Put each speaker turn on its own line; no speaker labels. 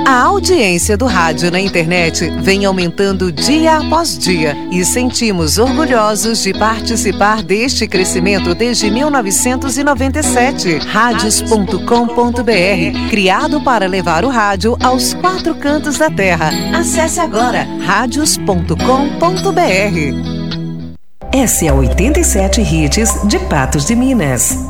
A audiência do rádio na internet vem aumentando dia após dia e sentimos orgulhosos de participar deste crescimento desde 1997. Radios.com.br, criado para levar o rádio aos 4 cantos da terra. Acesse agora radios.com.br. Essa é a 87 Hits de Patos de Minas.